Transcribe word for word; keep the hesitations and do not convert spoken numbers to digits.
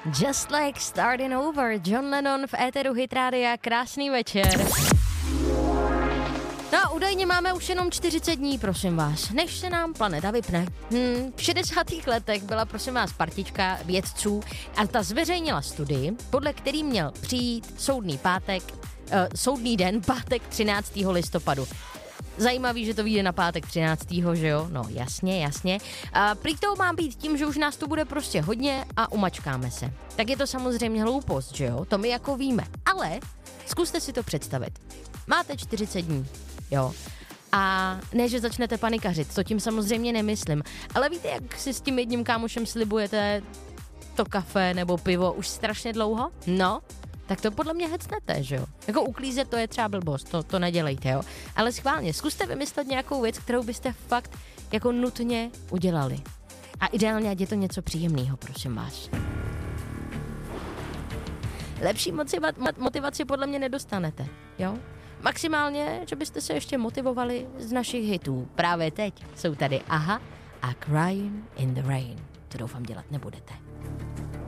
Just like starting over, John Lennon v éteru Hit Rádia, krásný večer. No a údajně máme už jenom čtyřicet dní, prosím vás, než se nám planeta vypne. Hmm, v šedesátých letech byla, prosím vás, partička vědců a ta zveřejnila studii, podle který měl přijít soudný pátek, uh, soudný den, pátek třináctého listopadu. Zajímavý, že to vyjde na pátek třináctého že jo? No jasně, jasně. A prý to má být tím, že už nás tu bude prostě hodně a umačkáme se. Tak je to samozřejmě hloupost, že jo? To my jako víme. Ale zkuste si to představit. Máte čtyřicet dní, jo? A ne, že začnete panikařit, to tím samozřejmě nemyslím. Ale víte, jak si s tím jedním kámošem slibujete to kafe nebo pivo už strašně dlouho? No, tak to podle mě hecnete, že jo? Jako uklízet, to je třeba blbost, to, to nedělejte, jo? Ale schválně, zkuste vymyslet nějakou věc, kterou byste fakt jako nutně udělali. A ideálně, ať je to něco příjemného, prosím vás. Lepší motiva- motivaci podle mě nedostanete, jo? Maximálně, že byste se ještě motivovali z našich hitů. Právě teď jsou tady Aha a Crying in the Rain. To doufám dělat nebudete.